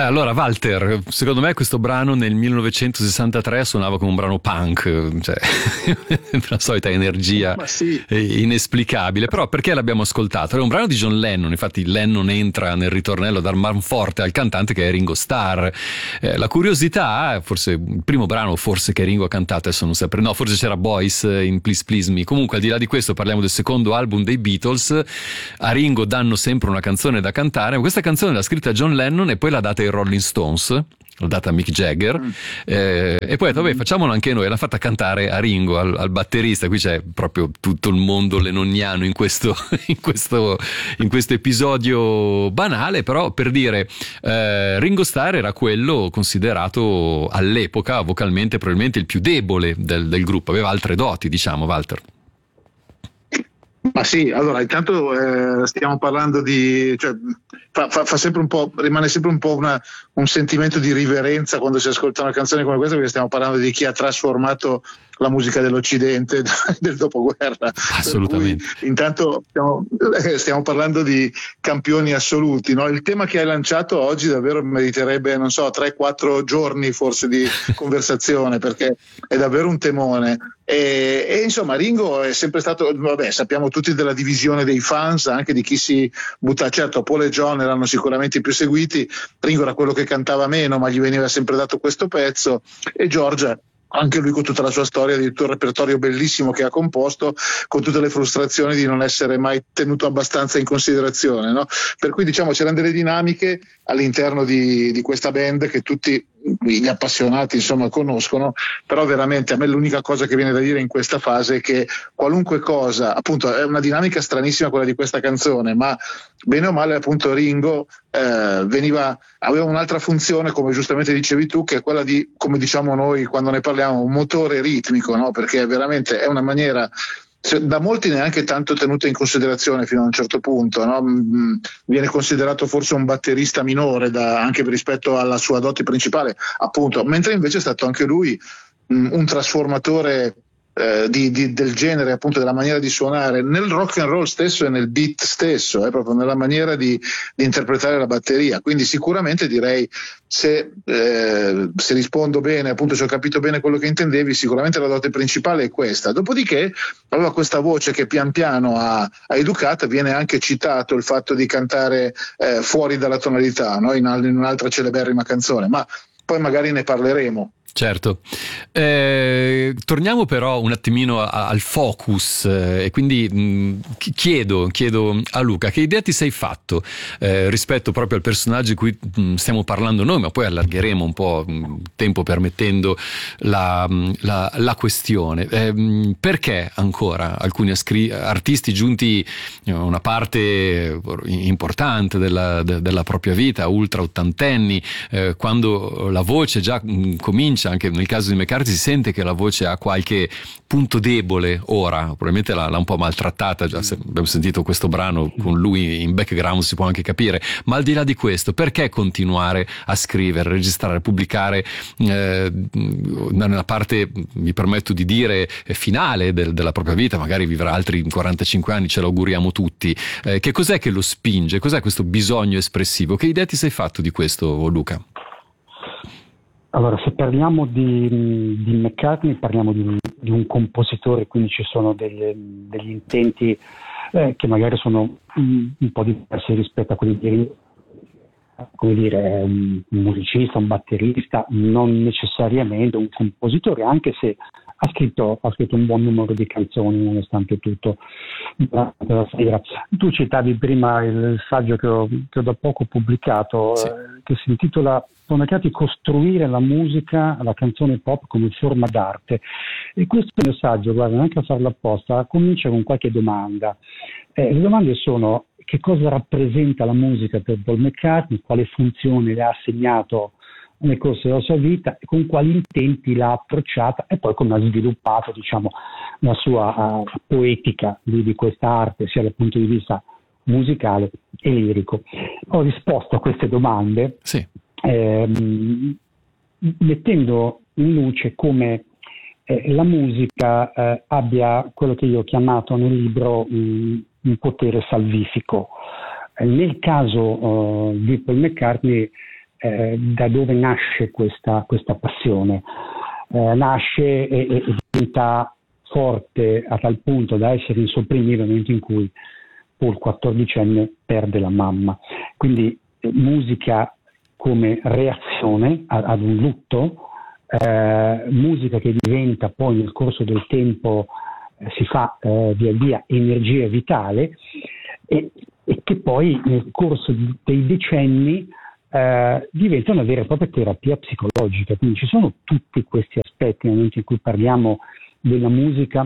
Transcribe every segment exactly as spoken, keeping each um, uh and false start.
allora Walter, secondo me questo brano nel millenovecentosessantatré suonava come un brano punk, cioè la solita energia sì. inesplicabile, però perché l'abbiamo ascoltato? Era un brano di John Lennon, infatti Lennon entra nel ritornello a dar manforte al cantante che è Ringo Starr. Eh, la curiosità, forse il primo brano forse che Ringo ha cantato, adesso non saprei, no, forse c'era Boys in Please Please Me. Comunque al di là di questo parliamo del secondo album dei Beatles. A Ringo danno sempre una canzone da cantare, ma questa canzone l'ha scritta John Lennon e poi l'ha data ai Rolling Stones, l'ha data a Mick Jagger, mm. eh, e poi ha detto vabbè facciamola anche noi, l'ha fatta cantare a Ringo, al, al batterista. Qui c'è proprio tutto il mondo lennoniano in questo, in questo, in questo episodio banale, però per dire eh, Ringo Starr era quello considerato all'epoca vocalmente probabilmente il più debole del, del gruppo, aveva altre doti, diciamo, Walter. Ma sì, allora intanto eh, stiamo parlando di, cioè, fa, fa, fa sempre un po', rimane sempre un po' una, un sentimento di riverenza quando si ascolta una canzone come questa, perché stiamo parlando di chi ha trasformato la musica dell'Occidente del dopoguerra. Assolutamente. Cui, intanto stiamo, eh, stiamo parlando di campioni assoluti, no? Il tema che hai lanciato oggi davvero meriterebbe, non so, tre quattro giorni forse di conversazione, perché è davvero un temone. E, e insomma Ringo è sempre stato, vabbè, sappiamo tutti della divisione dei fans, anche di chi si butta, certo Paul e John erano sicuramente i più seguiti, Ringo era quello che cantava meno ma gli veniva sempre dato questo pezzo, e George anche lui con tutta la sua storia, di tutto il repertorio bellissimo che ha composto, con tutte le frustrazioni di non essere mai tenuto abbastanza in considerazione, no? Per cui diciamo c'erano delle dinamiche all'interno di, di questa band che tutti gli appassionati insomma conoscono, però veramente a me l'unica cosa che viene da dire in questa fase è che qualunque cosa, appunto è una dinamica stranissima quella di questa canzone, ma bene o male appunto Ringo eh, veniva, aveva un'altra funzione, come giustamente dicevi tu, che è quella di, come diciamo noi quando ne parliamo, un motore ritmico, no? Perché veramente è una maniera da molti neanche tanto tenuto in considerazione fino a un certo punto, no? Viene considerato forse un batterista minore da, anche rispetto alla sua dote principale, appunto, mentre invece è stato anche lui mh, un trasformatore eh, di, di, del genere, appunto della maniera di suonare nel rock and roll stesso e nel beat stesso, eh, proprio nella maniera di, di interpretare la batteria. Quindi sicuramente direi, se, eh, se rispondo bene, appunto se ho capito bene quello che intendevi, sicuramente la dote principale è questa. Dopodiché aveva questa voce che pian piano ha, ha educato, viene anche citato il fatto di cantare eh, fuori dalla tonalità, no? in, in un'altra celeberrima canzone, ma poi magari ne parleremo. Certo, eh, torniamo però un attimino a, al focus eh, e quindi mh, chiedo, chiedo a Luca che idea ti sei fatto eh, rispetto proprio al personaggio di cui mh, stiamo parlando noi, ma poi allargheremo un po', mh, tempo permettendo, la, mh, la, la questione. Eh, mh, perché ancora alcuni ascri- artisti giunti a una parte importante della, de, della propria vita, ultra ottantenni, eh, quando la voce già mh, comincia, anche nel caso di McCartney si sente che la voce ha qualche punto debole ora, probabilmente l'ha, l'ha un po' maltrattata, già se abbiamo sentito questo brano con lui in background si può anche capire, ma al di là di questo perché continuare a scrivere, registrare, pubblicare eh, nella parte, mi permetto di dire, finale del, della propria vita, magari vivrà altri quarantacinque anni, ce l'auguriamo tutti, eh, che cos'è che lo spinge, cos'è questo bisogno espressivo, che idea ti sei fatto di questo, Luca? Allora, se parliamo di, di McCartney, parliamo di un, di un compositore, quindi ci sono delle, degli intenti eh, che magari sono un, un po' diversi rispetto a quelli di, come dire, un, un musicista, un batterista, non necessariamente un compositore, anche se ha scritto, ha scritto un buon numero di canzoni nonostante tutto durante la sera. Tu citavi prima il saggio che ho, che ho da poco pubblicato, sì. eh, che si intitola McCartney, costruire la musica, la canzone pop come forma d'arte. E questo messaggio, guarda, neanche a farlo apposta, comincia con qualche domanda. Eh, le domande sono: che cosa rappresenta la musica per Paul McCartney, quale funzione le ha assegnato nel corso della sua vita e con quali intenti l'ha approcciata, e poi come ha sviluppato, diciamo, la sua uh, poetica di, di questa arte, sia dal punto di vista musicale e lirico. Ho risposto a queste domande, sì. ehm, mettendo in luce come eh, la musica eh, abbia quello che io ho chiamato nel libro um, un potere salvifico. Eh, nel caso uh, di Paul McCartney, eh, da dove nasce questa, questa passione. Eh, nasce e, e diventa forte a tal punto da essere insopprimibile nel momento in cui Paul, quattordicenne, perde la mamma. Quindi eh, musica come reazione a, ad un lutto, eh, musica che diventa poi nel corso del tempo, eh, si fa eh, via via energia vitale, e, e che poi nel corso dei decenni eh, diventa una vera e propria terapia psicologica. Quindi ci sono tutti questi aspetti nel momento in cui parliamo della musica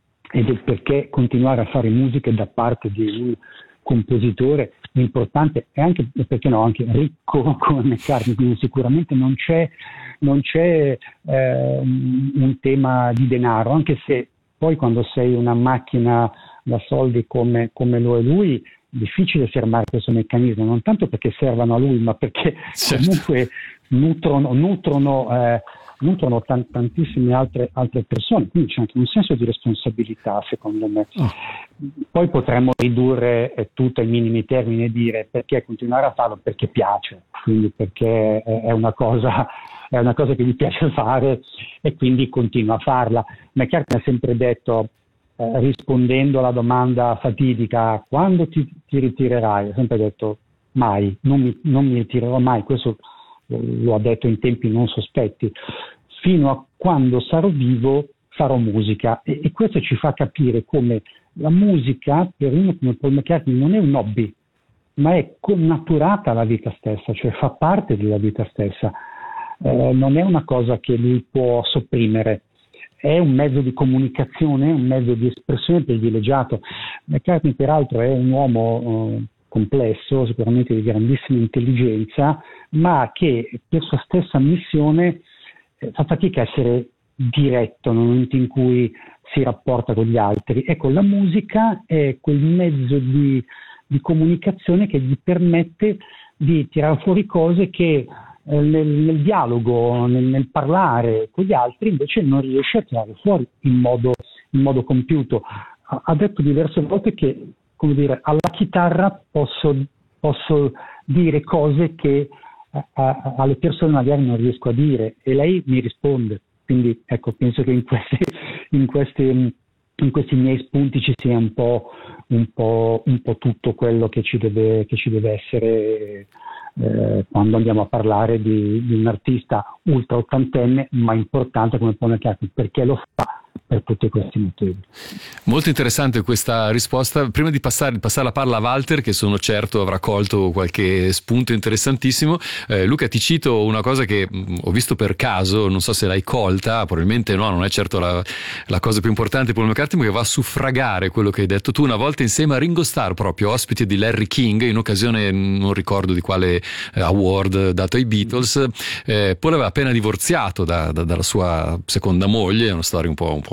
e del perché continuare a fare musica da parte di un compositore importante e anche, perché no, anche ricco come McCartney. Quindi sicuramente non c'è, non c'è eh, un tema di denaro, anche se poi quando sei una macchina da soldi come, come lo è lui, è difficile fermare questo meccanismo, non tanto perché servano a lui, ma perché certo. comunque nutrono, nutrono eh, nutrono tant- tantissime altre, altre persone, quindi c'è anche un senso di responsabilità, secondo me. Oh. Poi potremmo ridurre eh, tutto ai minimi termini e dire perché continuare a farlo, perché piace, quindi perché è, è una cosa è una cosa che gli piace fare e quindi continua a farla. McCartney ha sempre detto, eh, rispondendo alla domanda fatidica, quando ti, ti ritirerai? Ha sempre detto mai, non mi, non mi ritirerò mai. Questo lo ha detto in tempi non sospetti, fino a quando sarò vivo farò musica, e, e questo ci fa capire come la musica per uno come Paul McCartney non è un hobby, ma è connaturata alla vita stessa, cioè fa parte della vita stessa, eh, non è una cosa che lui può sopprimere, è un mezzo di comunicazione, un mezzo di espressione privilegiato. McCartney peraltro è un uomo eh, complesso, sicuramente di grandissima intelligenza, ma che per sua stessa missione eh, fa fatica a essere diretto nel momento in cui si rapporta con gli altri. Ecco, la musica è quel mezzo di, di comunicazione che gli permette di tirare fuori cose che eh, nel, nel dialogo, nel, nel parlare con gli altri invece non riesce a tirare fuori in modo, in modo compiuto. Ha, ha detto diverse volte che, come dire, alla chitarra posso, posso dire cose che a, a, alle persone magari non riesco a dire, e lei mi risponde. Quindi ecco, penso che in questi, in questi, in questi miei spunti ci sia un po', un po', un po' tutto quello che ci deve, che ci deve essere eh, quando andiamo a parlare di, di un artista ultra ottantenne ma importante come Paul McCartney, perché lo fa per tutti questi motivi. Molto interessante questa risposta. Prima di passare, passare la palla a Walter, che sono certo avrà colto qualche spunto interessantissimo, eh, Luca, ti cito una cosa che mh, ho visto per caso, non so se l'hai colta, probabilmente no, non è certo la, la cosa più importante di Paul McCartney, ma che va a suffragare quello che hai detto tu. Una volta insieme a Ringo Starr, proprio ospite di Larry King, in occasione, non ricordo di quale eh, award dato ai Beatles, eh, Paul aveva appena divorziato da, da, dalla sua seconda moglie, è una storia un po', un po'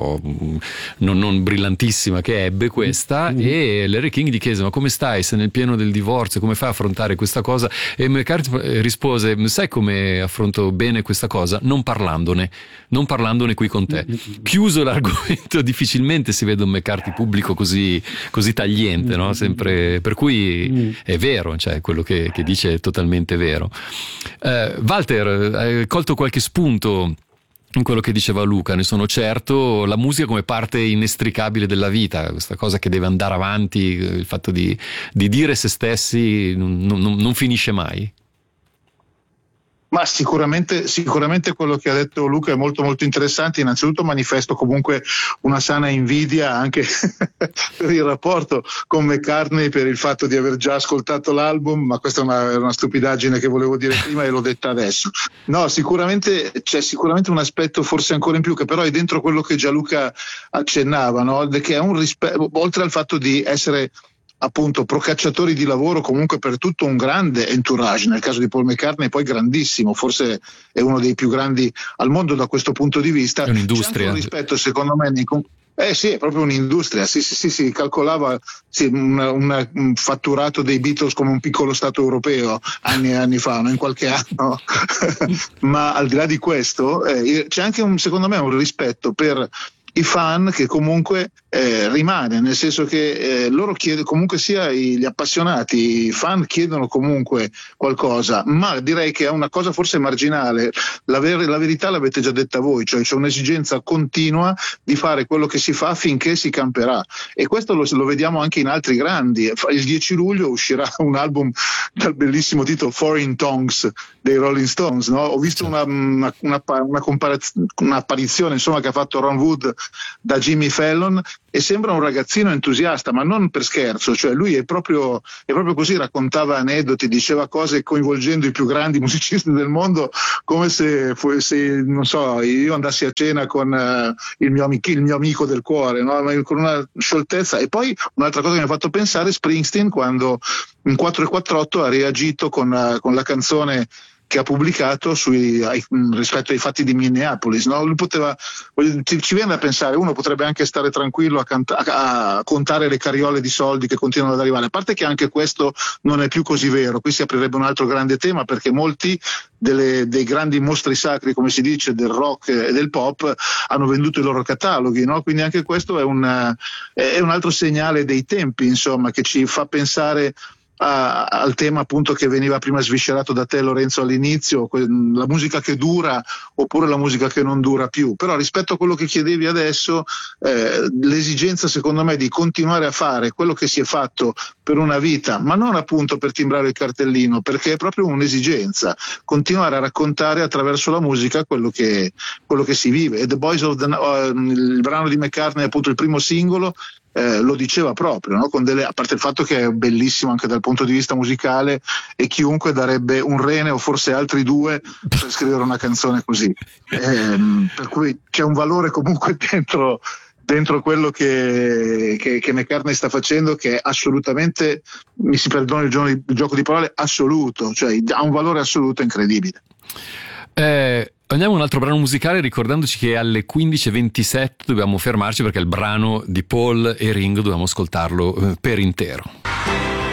Non, non brillantissima che ebbe questa, mm-hmm. e Larry King gli chiese: ma come stai? Sei nel pieno del divorzio, come fai a affrontare questa cosa? E McCartney rispose: sai come affronto bene questa cosa? Non parlandone, non parlandone qui con te. Mm-hmm. Chiuso l'argomento, difficilmente si vede un McCartney pubblico così, così tagliente, no? Sempre, per cui mm-hmm. è vero, cioè quello che, che dice è totalmente vero. eh, Walter, hai colto qualche spunto in quello che diceva Luca? Ne sono certo. La musica come parte inestricabile della vita, questa cosa che deve andare avanti, il fatto di, di dire se stessi non, non, non finisce mai. Ma sicuramente, sicuramente quello che ha detto Luca è molto molto interessante. Innanzitutto manifesto comunque una sana invidia anche per il rapporto con McCartney, per il fatto di aver già ascoltato l'album, ma questa è una, è una stupidaggine che volevo dire prima e l'ho detta adesso. No, sicuramente c'è sicuramente un aspetto forse ancora in più, che però è dentro quello che Gianluca accennava, no? Che è un rispetto, oltre al fatto di essere appunto procacciatori di lavoro comunque per tutto un grande entourage, nel caso di Paul McCartney poi grandissimo, forse è uno dei più grandi al mondo da questo punto di vista. È un'industria. C'è anche un rispetto secondo me nei Eh sì, è proprio un'industria, sì, sì, sì, sì, calcolava sì, un, un, un fatturato dei Beatles come un piccolo stato europeo anni e anni fa, no? In qualche anno, ma al di là di questo eh, c'è anche un, secondo me un rispetto per i fan che comunque eh, rimane, nel senso che eh, loro chiedono, comunque sia gli appassionati, i fan chiedono comunque qualcosa, ma direi che è una cosa forse marginale. La, ver- la verità l'avete già detta voi, cioè c'è un'esigenza continua di fare quello che si fa finché si camperà, e questo lo, lo vediamo anche in altri grandi. Il dieci luglio uscirà un album dal bellissimo titolo Foreign Tongues dei Rolling Stones, no? Ho visto una, una, una, una comparaz- un'apparizione insomma che ha fatto Ron Wood da Jimmy Fallon, e sembra un ragazzino entusiasta, ma non per scherzo, cioè lui è proprio, è proprio così, raccontava aneddoti, diceva cose coinvolgendo i più grandi musicisti del mondo, come se, se non so, io andassi a cena con uh, il, mio amico, il mio amico del cuore, no? Con una scioltezza. E poi un'altra cosa che mi ha fatto pensare, Springsteen, quando in quattro e quarantotto ha reagito con, uh, con la canzone che ha pubblicato sui, ai, rispetto ai fatti di Minneapolis, no? Lui poteva, ci, ci viene da pensare, uno potrebbe anche stare tranquillo a, canta, a, a contare le carriole di soldi che continuano ad arrivare, a parte che anche questo non è più così vero. Qui si aprirebbe un altro grande tema, perché molti delle, dei grandi mostri sacri, come si dice, del rock e del pop hanno venduto i loro cataloghi, no? Quindi anche questo è un, è un altro segnale dei tempi, insomma, che ci fa pensare A, al tema appunto che veniva prima sviscerato da te, Lorenzo, all'inizio, la musica che dura oppure la musica che non dura più. Però rispetto a quello che chiedevi adesso, eh, l'esigenza secondo me di continuare a fare quello che si è fatto per una vita, ma non appunto per timbrare il cartellino, perché è proprio un'esigenza, continuare a raccontare attraverso la musica quello che, quello che si vive. E The Boys of the, uh, il brano di McCartney, appunto il primo singolo, Eh, lo diceva proprio, no? Con delle, a parte il fatto che è bellissimo anche dal punto di vista musicale, e chiunque darebbe un rene o forse altri due per scrivere una canzone così, eh, per cui c'è un valore comunque dentro, dentro quello che, che, che McCartney sta facendo, che è assolutamente, mi si perdoni il, gioco di, il gioco di parole, assoluto, cioè ha un valore assoluto incredibile. Eh, andiamo a un altro brano musicale, ricordandoci che alle quindici e ventisette dobbiamo fermarci, perché il brano di Paul e Ringo dobbiamo ascoltarlo per intero.